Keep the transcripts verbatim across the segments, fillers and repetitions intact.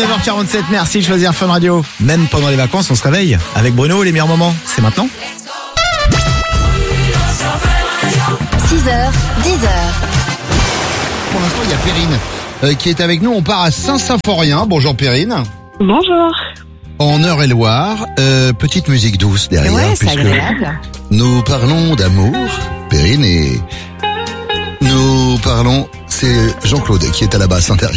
neuf heures quarante-sept, merci de choisir Fun Radio. Même pendant les vacances, on se réveille avec Bruno, les meilleurs moments, c'est maintenant. six heures, dix heures. Pour l'instant, il y a Perrine euh, qui est avec nous. On part à Saint-Symphorien. Bonjour Perrine. Bonjour. En Eure-et-Loire, euh, petite musique douce derrière. Ouais, c'est puisque agréable. nous parlons d'amour, Perrine, et nous parlons... C'est Jean-Claude qui est à la basse intérieure.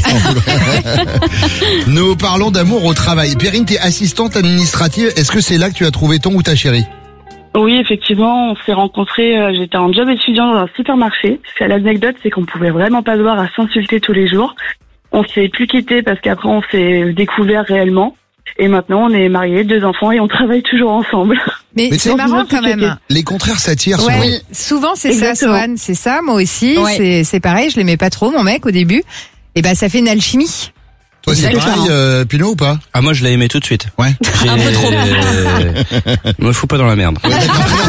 Nous parlons d'amour au travail. Perrine, t'es assistante administrative. Est-ce que c'est là que tu as trouvé ton ou ta chérie? Oui, effectivement, on s'est rencontrés, euh, j'étais en job étudiant dans un supermarché. C'est l'anecdote, c'est qu'on pouvait vraiment pas se voir à s'insulter tous les jours. On s'est plus quittés parce qu'après on s'est découvert réellement. Et maintenant on est mariés, deux enfants et on travaille toujours ensemble. Mais, Mais c'est c'est marrant quand même. Les contraires s'attirent souvent. Ouais, souvent c'est ça, Exactement. Swan, c'est ça, moi aussi, Ouais. c'est, c'est pareil, je l'aimais pas trop, mon mec, au début. Et ben, ça fait une alchimie. Toi, c'est Exactement. pareil, euh, Pinot, ou pas? Ah, moi, je l'ai aimé tout de suite. Ouais. J'ai... Un peu trop. Me fous pas dans la merde. Ouais,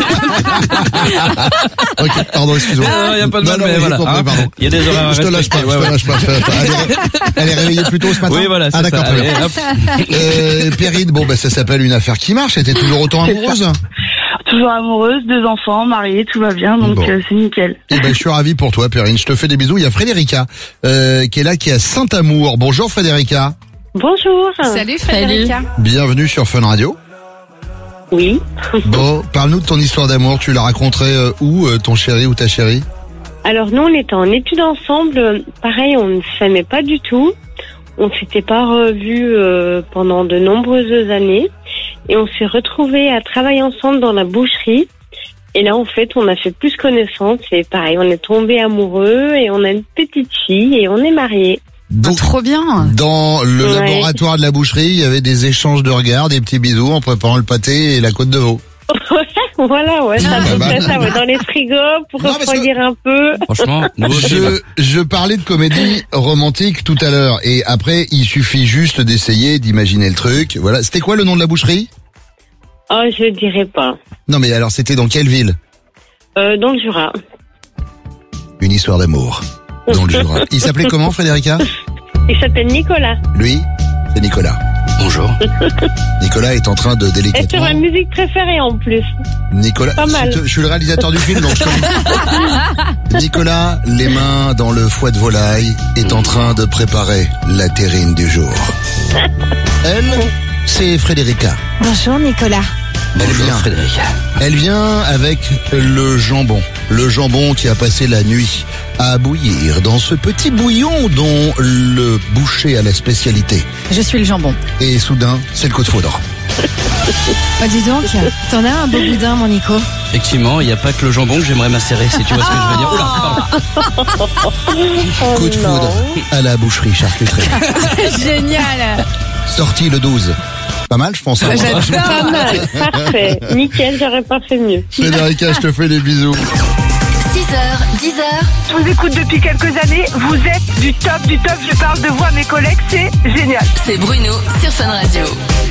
ok, pardon, excuse-moi. Ah, y a pas de Non, mal, non, mais j'ai voilà. compris, hein. pardon. Il y a des horaires à Je te lâche pas, respecter. je Ouais, te ouais. lâche pas, je te lâche pas. Elle est, elle est réveillée plus tôt ce matin? Oui, voilà, c'est Ah, d'accord, ça. très bien. Allez, hop. Euh, Perrine, bon, bah, ça s'appelle une affaire qui marche. T'es toujours autant amoureuse? Toujours amoureuse, deux enfants, mariés, tout va bien, donc Bon. euh, c'est nickel. Eh ben, je suis ravi pour toi, Perrine. Je te fais des bisous. Il y a Frédérica, euh, qui est là, qui est à Saint-Amour. Bonjour, Frédérica. Bonjour. Salut Frédérica. Bienvenue sur Fun Radio. Oui. Bon, parle-nous de ton histoire d'amour. Tu la raconterais euh, où, euh, ton chéri ou ta chérie? Alors nous, on était en études ensemble. Pareil, on ne s'aimait pas du tout. On s'était pas revus euh, pendant de nombreuses années. Et on s'est retrouvés à travailler ensemble dans la boucherie. Et là, en fait, on a fait plus connaissance. Et pareil, on est tombés amoureux et on a une petite fille et on est mariés. Donc, Trop bien. dans le Ouais. laboratoire de la boucherie, il y avait des échanges de regards, des petits bisous en préparant le pâté et la côte de veau. Voilà, ouais, ça Ah, peut bah. faire ça, ouais, dans les frigos pour Non, parce que- refroidir un peu. Franchement, nouveau film. Je, je parlais de comédie romantique tout à l'heure et après, il suffit juste d'essayer d'imaginer le truc. Voilà. C'était quoi le nom de la boucherie? Oh, je dirais pas. Non mais alors, c'était dans quelle ville? Euh, dans le Jura. Une histoire d'amour. Dans le Jura. Il s'appelait comment, Frédérica? Il s'appelle Nicolas. Lui, c'est Nicolas. Bonjour. Nicolas est en train de Et sur délicatement... ma musique préférée en plus. Nicolas, Pas mal. Je, je suis le réalisateur du film, donc je connais. Nicolas, les mains dans le foie de volaille, est en train de préparer la terrine du jour. Elle, c'est Frédérica. Bonjour Nicolas. Elle Bonjour, vient. Frédéric. Elle vient avec le jambon. Le jambon qui a passé la nuit à bouillir dans ce petit bouillon dont le boucher a la spécialité. Je suis le jambon. Et soudain, c'est le coup de foudre. Oh, dis donc, t'en as un beau boudin, mon Nico. Effectivement, il n'y a pas que le jambon que j'aimerais macérer, si tu vois ce que je veux dire. Oula, pardon. Oh, Coup de non. foudre à la boucherie charcuterie. Génial. Sorti le douze. Pas mal, je pense. hein. Pas mal, parfait. Nickel, j'aurais pas fait mieux. Frédérica, je te fais des bisous. six heures, dix heures. Je vous écoute depuis quelques années. Vous êtes du top, du top. Je parle de vous à mes collègues. C'est génial. C'est Bruno sur Fun Radio.